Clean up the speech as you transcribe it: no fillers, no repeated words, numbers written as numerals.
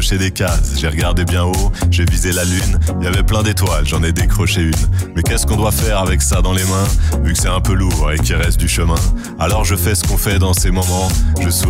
coché des cases, j'ai regardé bien haut, j'ai visé la lune, il y avait plein d'étoiles, j'en ai décroché une. Mais qu'est-ce qu'on doit faire avec ça dans les mains, vu que c'est un peu lourd et qu'il reste du chemin? Alors je fais ce qu'on fait dans ces moments, je souris